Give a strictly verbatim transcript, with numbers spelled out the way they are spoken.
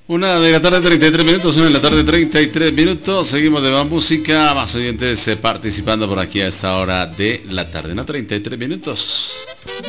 Una de la tarde, treinta y tres minutos, una de la tarde, treinta y tres minutos. Seguimos de más música, más oyentes eh, participando por aquí a esta hora de la tarde. Una treinta y tres minutos.